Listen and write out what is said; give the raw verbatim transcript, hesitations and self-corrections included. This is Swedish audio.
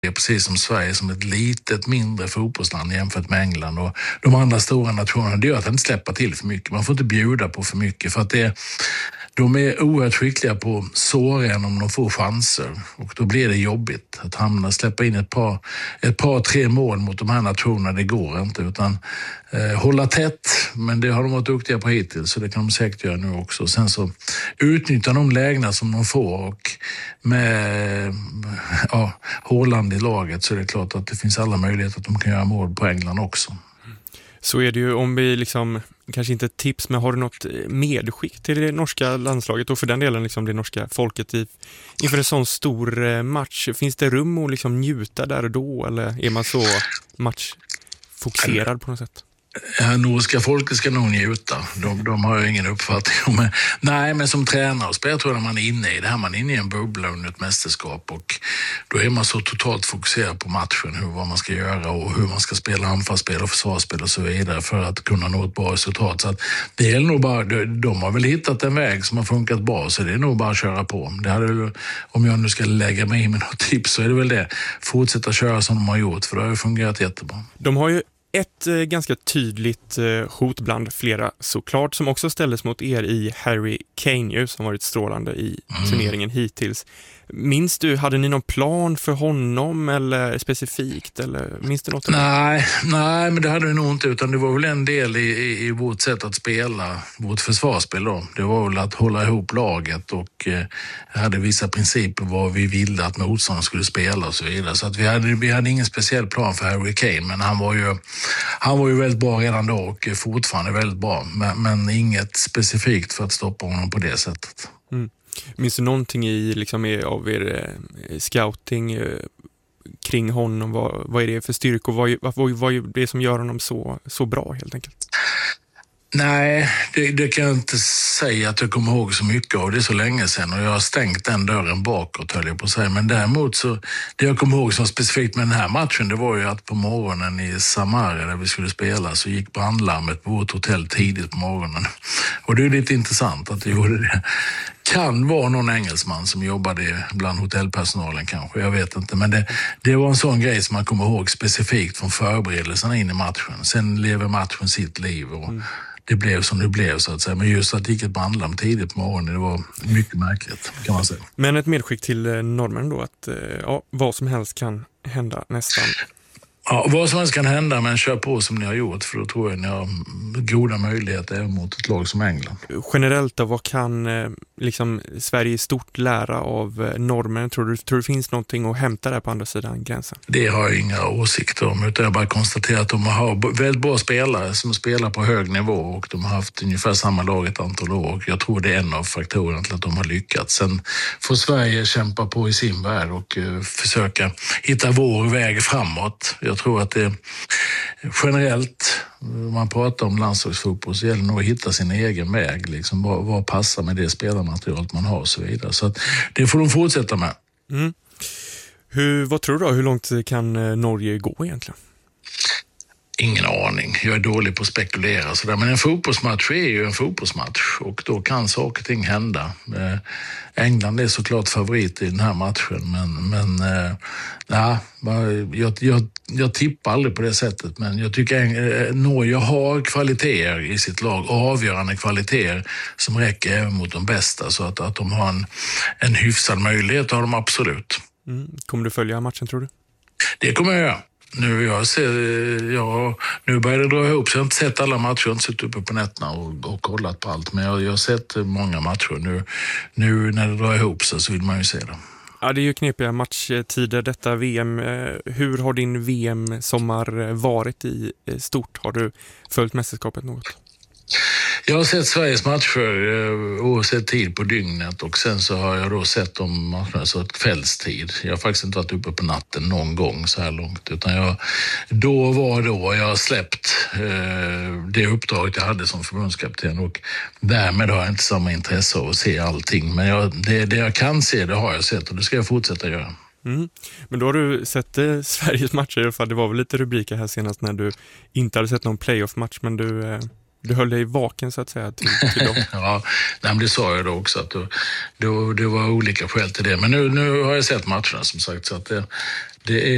Det är precis som Sverige som ett litet, mindre fotbollsland jämfört med England och de andra stora nationerna. Det gör att inte släppa till för mycket. Man får inte bjuda på för mycket för att det, de är oerhört skickliga på såren om de får chanser. Och då blir det jobbigt att hamna, släppa in ett par, ett par tre mål mot de här nationerna. Det går inte utan eh, hålla tätt. Men det har de varit duktiga på hittills så det kan de säkert göra nu också. Sen så utnyttja de lägena som de får och med ja, Haaland i laget så är det klart att det finns alla möjligheter att de kan göra mål på England också. Så är det ju om vi liksom, kanske inte ett tips, men har du något medskick till det norska landslaget och för den delen liksom det norska folket i, inför en sån stor match? Finns det rum att liksom njuta där och då eller är man så matchfokuserad på något sätt? Ja, norska folket ska nog njuta. De, de har ju ingen uppfattning om. Nej, men som tränare och spelare tror jag man är inne i det här. Man är inne i en bubbla under ett mästerskap och då är man så totalt fokuserad på matchen, hur, vad man ska göra och hur man ska spela anfallsspel och försvarsspel och så vidare för att kunna nå ett bra resultat. Så att det är nog bara, de har väl hittat en väg som har funkat bra så det är nog bara att köra på. Det hade, om jag nu ska lägga mig in med något tips så är det väl det. Fortsätta köra som de har gjort för det har ju fungerat jättebra. De har ju ett eh, ganska tydligt eh, hot bland flera såklart som också ställdes mot er i Harry Kane ju, som varit strålande i mm. turneringen hittills. Minns du, hade ni någon plan för honom eller specifikt eller minns du något? Nej, nej, men det hade vi nog inte utan det var väl en del i, i, i vårt sätt att spela, vårt försvarsspel då. Det var väl att hålla ihop laget och eh, hade vissa principer vad vi ville att motståndaren skulle spela och så vidare. Så att vi hade, vi hade ingen speciell plan för Harry Kane men han var ju, han var ju väldigt bra redan då och fortfarande väldigt bra. Men, men inget specifikt för att stoppa honom på det sättet. Mm. Minns du någonting i liksom, av er eh, scouting eh, kring honom? Vad, vad är det för styrkor? Vad, vad, vad är det som gör honom så, så bra helt enkelt? Nej, det, det kan jag inte säga att jag kommer ihåg så mycket av. Det är så länge sedan och jag har stängt den dörren bakåt höll jag på att säga. Men däremot så, det jag kommer ihåg som specifikt med den här matchen det var ju att på morgonen i Samara där vi skulle spela så gick brandlarmet på vårt hotell tidigt på morgonen. Och det är lite intressant att det gjorde det. Kan vara någon engelsman som jobbade bland hotellpersonalen kanske, jag vet inte. Men det, det var en sån grej som man kommer ihåg specifikt från förberedelserna in i matchen. Sen lever matchen sitt liv och mm. det blev som det blev så att säga. Men just att det gick ett brandlarm tidigt på morgonen, det var mycket märkligt kan man säga. Men ett medskick till norrmän då att ja, vad som helst kan hända nästan. Ja, vad som helst kan hända, men kör på som ni har gjort för då tror jag ni har goda möjligheter även mot ett lag som England. Generellt då, vad kan liksom, Sverige i stort lära av normen? Tror du, tror du finns någonting att hämta där på andra sidan gränsen? Det har jag inga åsikter om, utan jag bara konstaterar att de har väldigt bra spelare som spelar på hög nivå och de har haft ungefär samma lag ett antal år och jag tror det är en av faktorerna till att de har lyckats. Sen får Sverige kämpa på i sin värld och uh, försöka hitta vår väg framåt. Jag tror att det generellt, om man pratar om landslagsfotboll så gäller det nog att hitta sin egen väg. Liksom, vad, vad passar med det spelarmaterialet man har och så vidare. Så att det får de fortsätta med. Mm. Hur, vad tror du då? Hur långt kan Norge gå egentligen? Ingen aning. Jag är dålig på att spekulera. Så där. Men en fotbollsmatch är ju en fotbollsmatch och då kan saker och ting hända. Eh, England är såklart favorit i den här matchen men, men eh, ja, jag, jag, jag tippar aldrig på det sättet men jag tycker eh, Norge har kvaliteter i sitt lag, avgörande kvaliteter som räcker även mot de bästa så att, att de har en, en hyfsad möjlighet har de absolut. Mm. Kommer du följa matchen tror du? Det kommer jag göra. Nu, jag ser, jag, nu börjar det dra ihop så jag har inte sett alla matcher, jag har inte suttit uppe på nätterna och, och kollat på allt men jag, jag har sett många matcher. Nu, nu när det drar ihop så, så vill man ju se det. Ja, det är ju knepiga matchtider detta V M. Hur har din V M-sommar varit i stort? Har du följt mästerskapet något? Jag har sett Sveriges matcher oavsett tid på dygnet och sen så har jag då sett dem matcherna så kvällstid. Jag har faktiskt inte varit uppe på natten någon gång så här långt utan jag, då var då jag har släppt eh, det uppdraget jag hade som förbundskapten och därmed har jag inte samma intresse av att se allting. Men jag, det, det jag kan se det har jag sett och det ska jag fortsätta göra. Mm. Men då har du sett eh, Sveriges matcher för det var väl lite rubriker här senast när du inte hade sett någon playoff-match men du... Eh... Du höll dig vaken så att säga till, till dem. Ja, men det sa jag då också att då, då, det var olika skäl till det. Men nu, nu har jag sett matcherna som sagt så att det, det är